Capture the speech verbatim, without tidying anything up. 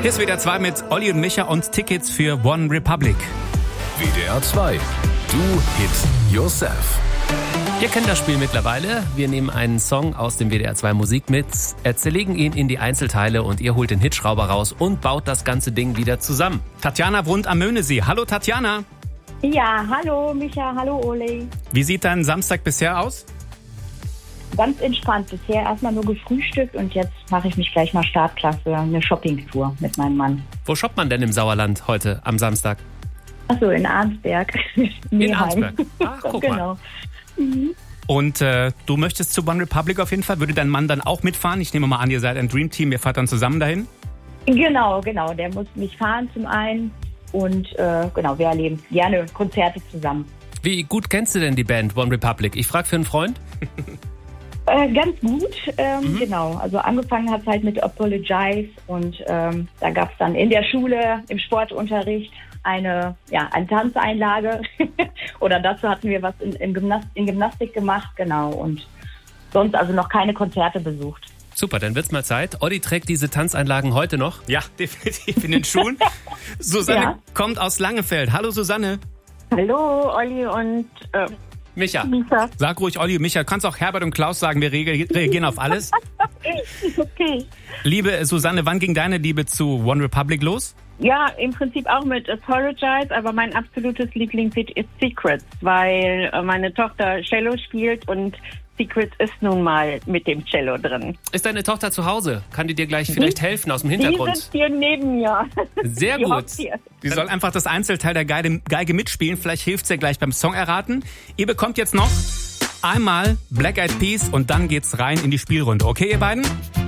Hier ist W D R zwei mit Olli und Micha und Tickets für One Republic. W D R zwei. Do Hit Yourself. Ihr kennt das Spiel mittlerweile. Wir nehmen einen Song aus dem W D R zwei Musik mit, zerlegen ihn in die Einzelteile und ihr holt den Hitschrauber raus und baut das ganze Ding wieder zusammen. Tatjana wohnt am Möhnesee. Hallo Tatjana. Ja, hallo Micha, hallo Ole. Wie sieht dein Samstag bisher aus? Ganz entspannt. Bisher erstmal nur gefrühstückt und jetzt mache ich mich gleich mal Startklasse, eine Shoppingtour mit meinem Mann. Wo shoppt man denn im Sauerland heute am Samstag? Achso, in Arnsberg. In Arnsberg. Ach, guck genau. mal. Mhm. Und äh, du möchtest zu One Republic auf jeden Fall. Würde dein Mann dann auch mitfahren? Ich nehme mal an, ihr seid ein Dreamteam. Ihr fahrt dann zusammen dahin? Genau, genau. Der muss mich fahren zum einen und äh, genau, wir erleben gerne Konzerte zusammen. Wie gut kennst du denn die Band One Republic? Ich frage für einen Freund. Äh, ganz gut, ähm, Mhm. genau. Also angefangen hat es halt mit Apologize und ähm, da gab es dann in der Schule, im Sportunterricht eine, ja, eine Tanzeinlage oder dazu hatten wir was in, in, Gymnast in Gymnastik gemacht, genau. Und sonst also noch keine Konzerte besucht. Super, dann wird's mal Zeit. Olli trägt diese Tanzeinlagen heute noch. Ja, definitiv in den Schuhen. Susanne Ja. kommt aus Langefeld. Hallo Susanne. Hallo, Olli und äh, Micha, Lisa. Sag ruhig Olli und Micha. Du kannst auch Herbert und Klaus sagen. Wir re reagieren auf alles. Okay. Liebe Susanne, wann ging deine Liebe zu One Republic los? Ja, im Prinzip auch mit Apologize, aber mein absolutes Lieblingslied ist Secrets, weil äh, meine Tochter Cello spielt und Secrets ist nun mal mit dem Cello drin. ist deine Tochter zu Hause? Kann die dir gleich vielleicht helfen aus dem Die Hintergrund? sitzt hier neben mir. Sehr Die gut. hockt hier. Sie soll einfach das Einzelteil der Geige, Geige mitspielen. Vielleicht hilft sie ja gleich beim Song erraten. Ihr bekommt jetzt noch einmal Black Eyed Peas und dann geht's rein in die Spielrunde. Okay, ihr beiden?